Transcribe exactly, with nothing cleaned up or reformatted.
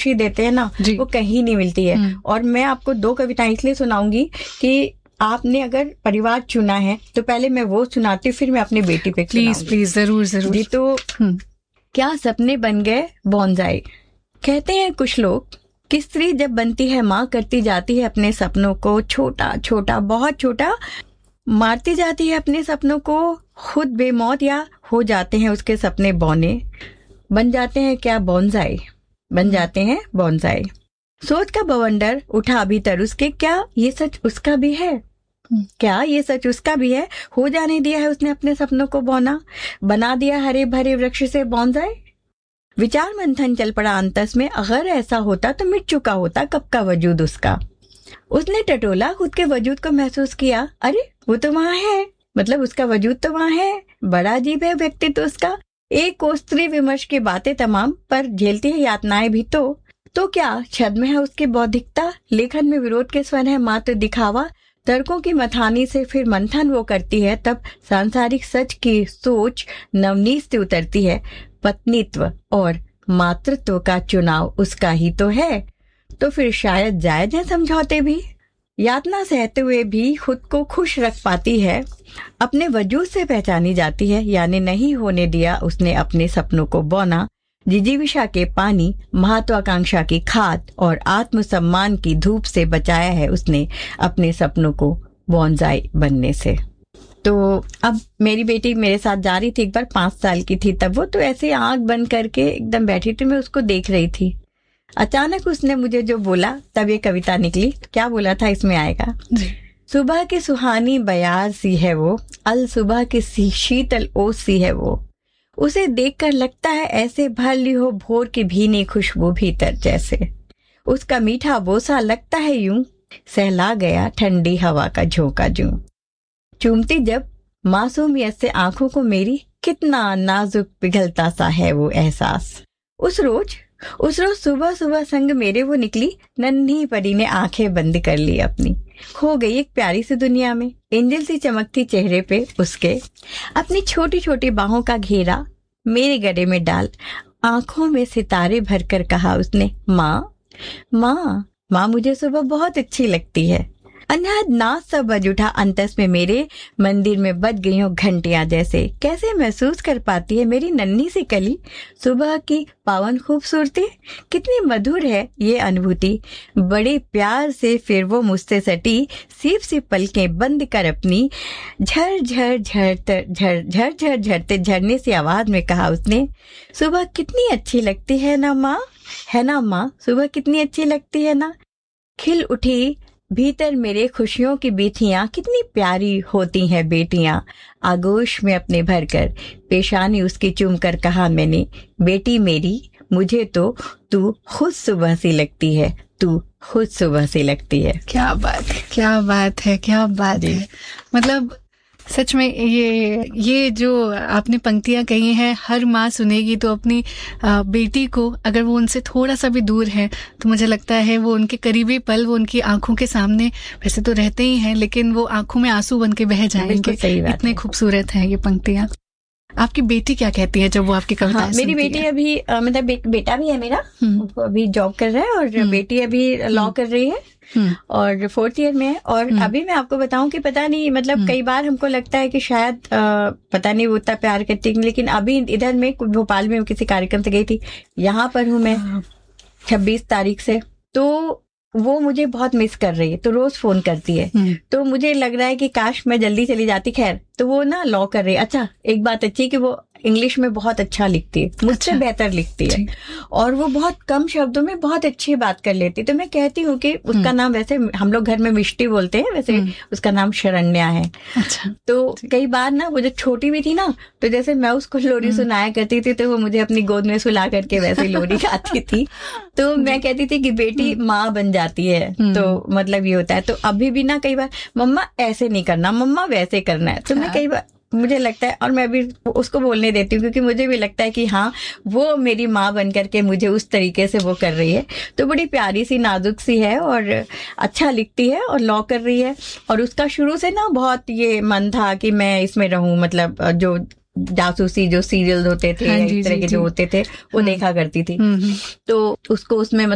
खुशी देते हैं ना, वो कहीं नहीं मिलती है। और मैं आपको दो कविताएं इसलिए सुनाऊंगी कि आपने अगर परिवार चुना है तो पहले मैं वो सुनाती, फिर मैं अपनी बेटी पे प्लीज प्लीज जरूर जरूर जी। तो क्या सपने बन गए बॉन्जाई। कहते हैं कुछ लोग कि स्त्री जब बनती है माँ, करती जाती है अपने सपनों को छोटा छोटा, बहुत छोटा, मारती जाती है अपने सपनों को, खुद बेमौत या हो जाते हैं उसके सपने बौने, बन जाते हैं क्या बॉन्जाई, बन जाते हैं बॉन्जाई। सोच का बवंडर उठा अभी तर उसके, क्या ये सच उसका भी है, क्या ये सच उसका भी है, हो जाने दिया है उसने अपने सपनों को बौना, बना दिया हरे भरे वृक्ष से बॉन्जाई। विचार मंथन चल पड़ा अंतस में, अगर ऐसा होता तो मिट चुका होता कब का वजूद उसका। उसने टटोला खुद के वजूद को, महसूस किया अरे वो तो वहां है, मतलब उसका वजूद तो वहां है, बड़ा अजीब है व्यक्तित्व उसका। एक कोस्त्री विमर्श की बातें तमाम, पर झेलती है यातनाएं भी तो तो क्या छद्म है उसकी बौद्धिकता, लेखन में विरोध के स्वर है मात्र दिखावा। तर्कों की मथानी से फिर मंथन वो करती है, तब सांसारिक सच की सोच नवनीत से उतरती है। पत्नीत्व और मातृत्व का चुनाव उसका ही तो है, तो फिर शायद जायज है समझौते भी। यातना सहते हुए भी खुद को खुश रख पाती है, अपने वजूद से पहचानी जाती है, यानी नहीं होने दिया उसने अपने सपनों को बौना। जिजीविषा के पानी, महत्वाकांक्षा की खाद और आत्मसम्मान की धूप से बचाया है उसने अपने सपनों को बॉन्जाई बनने से। तो अब मेरी बेटी मेरे साथ जा रही थी, एक बार पांच साल की थी तब वो, तो ऐसे आंख बंद करके एकदम बैठी थी, मैं उसको देख रही थी। अचानक उसने मुझे जो बोला, तब ये कविता निकली। क्या बोला था इसमें आएगा। सुबह की सुहानी बयार सी है वो, अल सुबह की शीतल ओस सी है वो, उसे देखकर लगता है ऐसे भर ली हो भोर की भीनी खुशबू भीतर जैसे। उसका मीठा बोसा लगता है यूं सहला गया ठंडी हवा का झोंका जूं। चूमती जब मासूमियत से आंखों को मेरी, कितना नाजुक पिघलता सा है वो एहसास। उस रोज उस रोज सुबह सुबह संग मेरे वो निकली, नन्ही परी ने आंखें बंद कर ली अपनी, खो गई एक प्यारी सी दुनिया में। एंजल सी चमकती चेहरे पे उसके, अपनी छोटी छोटी बाहों का घेरा मेरे गले में डाल, आंखों में सितारे भरकर कहा उसने, माँ माँ माँ मुझे सुबह बहुत अच्छी लगती है। अनहद नाच सा बज उठा अंतस में मेरे, मंदिर में बज गई हो घंटियां जैसे। कैसे महसूस कर पाती है मेरी नन्ही सी कली सुबह की पावन खूबसूरती, कितनी मधुर है ये अनुभूति। बड़े प्यार से फिर वो मुझसे सटी, सीप सी पलकें बंद कर अपनी, झर झर झर झर झर झर झरते झरने सी आवाज में कहा उसने, सुबह कितनी अच्छी लगती है ना माँ, है ना माँ, सुबह कितनी अच्छी लगती है ना। खिल उठी भीतर मेरे खुशियों की बीथियां, कितनी प्यारी होती हैं बेटियां। आगोश में अपने भरकर पेशानी उसकी चूम कर कहा मैंने, बेटी मेरी मुझे तो तू खुद सुबह सी लगती है, तू खुद सुबह सी लगती है। क्या बात है, क्या बात है, क्या बात है। मतलब सच में ये ये जो आपने पंक्तियां कही हैं, हर माँ सुनेगी तो अपनी बेटी को, अगर वो उनसे थोड़ा सा भी दूर है तो मुझे लगता है वो उनके करीबी पल वो उनकी आंखों के सामने वैसे तो रहते ही हैं, लेकिन वो आंखों में आंसू बन के बह जाएंगे। इतने खूबसूरत हैं ये पंक्तियां। आपकी बेटी क्या कहती है जब वो आपकी कविताएं हाँ, मेरी बेटी है? अभी मतलब बे, बेटा भी है मेरा, वो अभी जॉब कर रहा है, और बेटी अभी लॉ कर रही है और फोर्थ ईयर में है। और अभी मैं आपको बताऊं कि पता नहीं, मतलब कई बार हमको लगता है कि शायद आ, पता नहीं वो उतना प्यार करती है, लेकिन अभी इधर में भोपाल में किसी कार्यक्रम से गई थी, यहाँ पर हूँ मैं छब्बीस तारीख से, तो वो मुझे बहुत मिस कर रही है, तो रोज फोन करती है। तो मुझे लग रहा है कि काश मैं जल्दी चली जाती। खैर, तो वो ना लॉ कर रही है। अच्छा, एक बात अच्छी है कि वो इंग्लिश में बहुत अच्छा लिखती है, मुझसे अच्छा, बेहतर लिखती है, और वो बहुत कम शब्दों में बहुत अच्छी बात कर लेती है। तो मैं कहती हूँ कि उसका नाम, वैसे हम लोग घर में मिष्टी बोलते हैं, वैसे उसका नाम शरण्या है। अच्छा। तो कई बार ना वो जो छोटी भी थी ना, तो जैसे मैं उसको लोरी सुनाया करती थी, तो वो मुझे अपनी गोद में सुला करके वैसे लोरी गाती थी। तो मैं कहती थी कि बेटी माँ बन जाती है, तो मतलब ये होता है। तो अभी भी ना कई बार, मम्मा ऐसे नहीं करना, मम्मा वैसे करना है। तो मैं कई बार, मुझे लगता है, और मैं भी उसको बोलने देती हूँ, क्योंकि मुझे भी लगता है कि हाँ, वो मेरी माँ बन करके मुझे उस तरीके से वो कर रही है। तो बड़ी प्यारी सी, नाजुक सी है, और अच्छा लिखती है, और लॉ कर रही है। और उसका शुरू से ना बहुत ये मन था कि मैं इसमें रहूं, मतलब जो जासूसी जो सीरियल होते थे, हाँ, इस तरह के जो होते थे, वो देखा करती थी। तो उसको उसमें